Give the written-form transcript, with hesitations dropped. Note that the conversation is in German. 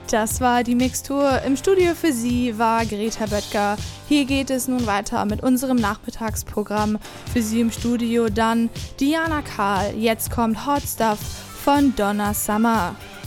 Das war die Mixtur. Im Studio für Sie war Greta Böttger. Hier geht es nun weiter mit unserem Nachmittagsprogramm. Für Sie im Studio dann Diana Karl. Jetzt kommt Hot Stuff von Donna Summer.